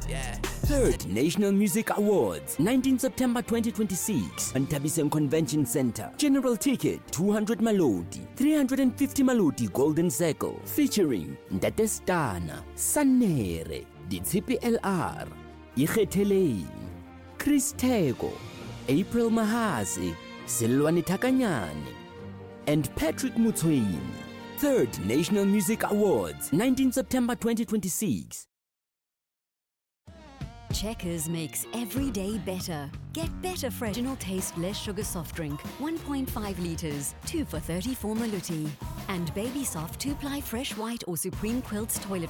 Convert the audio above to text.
Third National Music Awards, 19 September 2026, Antabisen Convention Center. General ticket, 200 Malodi, 350 Malodi Golden Circle, featuring Ndatestana, Sanere, Ditshipi LR, Ikhetheleng, Chris Tego, April Mahasi, Silwani Takanyane, and Patrick Mutsweni. Third National Music Awards, 19 September 2026. Checkers makes every day better. Get better fresh original taste, less sugar soft drink, 1.5 litres, 2 for 34 Maluti. And Baby Soft 2-ply fresh white or Supreme Quilts toilet